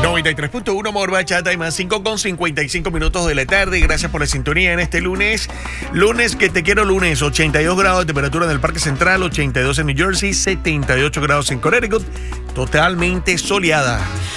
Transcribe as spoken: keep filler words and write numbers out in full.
noventa y tres punto uno Amor Bachata y más cinco con cincuenta y cinco minutos de la tarde. Gracias por la sintonía en este lunes. Lunes que te quiero lunes. ochenta y dos grados de temperatura en el Parque Central, ochenta y dos en New Jersey, setenta y ocho grados en Connecticut. Totalmente soleada.